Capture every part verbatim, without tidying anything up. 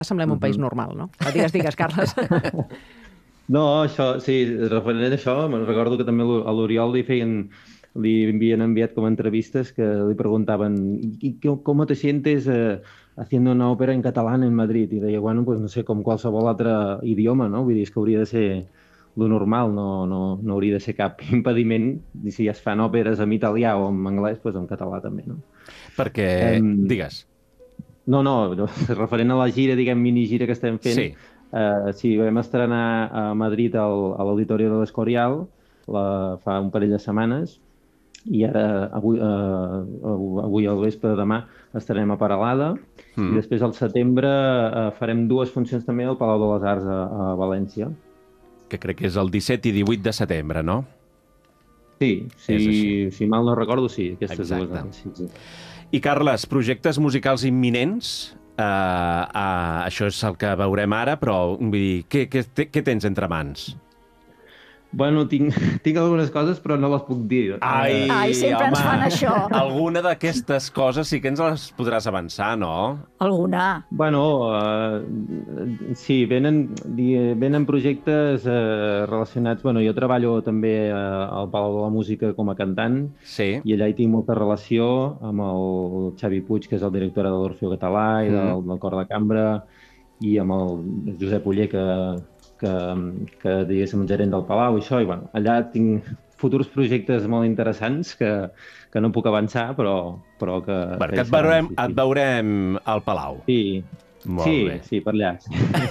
semblem un país normal, no? Digues, digues, Carles. No, això, sí, referent a això, me'n recordo que també a l'Oriol li feien, li havien enviat com entrevistes que li preguntaven ¿y cómo te sientes eh, haciendo una òpera en català en Madrid? I deia, bueno, pues no sé, com qualsevol altre idioma, no? Vull dir, és que hauria de ser lo normal, no, no, no hauria de ser cap impediment. I si es fan òperes en italià o en anglès, pues en català també, no? Perquè, Um, digues. No, no, referent a la gira, diguem, mini-gira que estem fent, Sí. eh, sí, vam estrenar a Madrid al, a l'Auditori de l'Escorial la, fa un parell de setmanes i ara, avui, eh, avui al vespre de demà, estarem a Peralada mm. i després al setembre eh, farem dues funcions també al Palau de les Arts a, a València. Que crec que és el disset i divuit de setembre, no? Sí, sí, si mal no recordo, sí, aquestes Exacte. dues. Sí, sí. I, Carles, projectes musicals imminents? Uh, uh, això és el que veurem ara, però vull dir, què, què, què tens entre mans? Bueno, tinc, tinc algunes coses, però no les puc dir. Ai, Ai, sempre home, ens fan això. Alguna d'aquestes coses sí que ens les podràs avançar, no? Alguna. Bueno, uh, sí, venen, venen projectes uh, relacionats... Bueno, jo treballo també uh, al Palau de la Música com a cantant Sí. i allà hi tinc molta relació amb el Xavi Puig, que és el director de l'Orfeo Català i del, Mm. del Cor de Cambra, i amb el Josep Oller, que, que, que diguéssim, gerent del Palau i això. I bueno, allà tinc futurs projectes molt interessants que, que no puc avançar, però, però que... Bueno, que que hi et veurem, seran, sí, et veurem al Palau. Sí, Molt sí, bé. sí, per allà.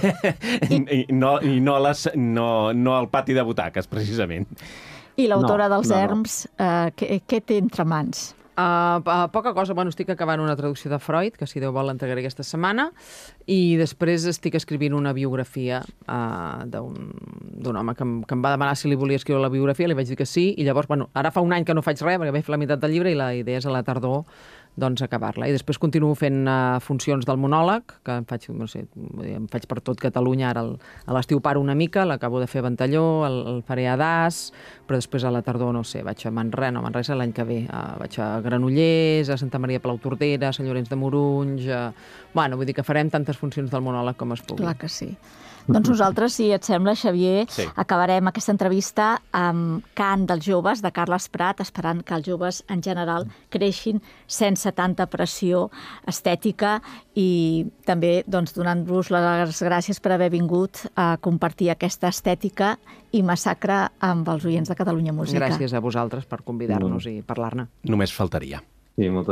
I, no, i no, a les, no, no al pati de butaques, precisament. I l'autora No, dels no, no. Erms, eh, què, què té entre mans? Uh, uh, poca cosa. Bueno, estic acabant una traducció de Freud, que si Déu vol l'entregaré aquesta setmana, i després estic escrivint una biografia uh, d'un home que em, que em va demanar si li volia escriure la biografia, li vaig dir que sí, i llavors, bueno, ara fa un any que no faig res, perquè vaig fer la meitat del llibre, i la idea és a la tardor doncs acabar-la. I després continuo fent uh, funcions del monòleg, que em faig, no sé, em faig per tot Catalunya, ara el, a l'estiu paro una mica, l'acabo de fer a Ventalló, el, el faré a Das, però després a la tardor, no sé, vaig a Manresa, no, Manresa l'any que ve, uh, vaig a Granollers, a Santa Maria Palautordera, a Sant Llorenç de Morunys... Uh... Bueno, vull dir que farem tantes funcions del monòleg com es pugui. Clar que sí. Doncs nosaltres, si et sembla, Xavier, Sí. acabarem aquesta entrevista amb Cant dels joves, de Carles Prat, esperant que els joves en general creixin sense tanta pressió estètica i també doncs, donant-vos les gràcies per haver vingut a compartir aquesta estètica i massacre amb els oients de Catalunya Música. Gràcies a vosaltres per convidar-nos i parlar-ne. Només faltaria. Sí, moltes